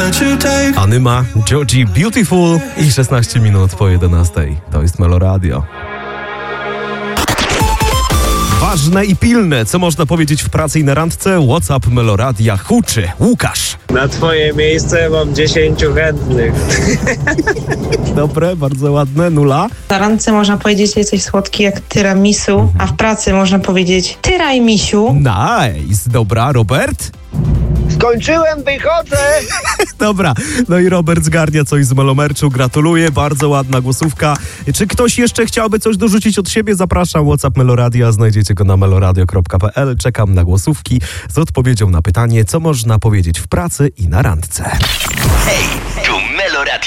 Anyma, Georgie Beautiful i 16 minut po 11. To jest Meloradio. Ważne i pilne, co można powiedzieć w pracy i na randce? WhatsApp Meloradia huczy. Łukasz. Na twoje miejsce mam 10 chętnych. Dobre, bardzo ładne. Nula. Na randce można powiedzieć, że jesteś słodki jak tiramisu, a w pracy można powiedzieć tyraj misiu. Nice. Dobra, Robert? Skończyłem, wychodzę! Dobra, no i Robert zgarnia coś z Melomerczu. Gratuluję, bardzo ładna głosówka. Czy ktoś jeszcze chciałby coś dorzucić od siebie? Zapraszam, WhatsApp Meloradia, znajdziecie go na meloradio.pl. Czekam na głosówki z odpowiedzią na pytanie, co można powiedzieć w pracy i na randce. Hej!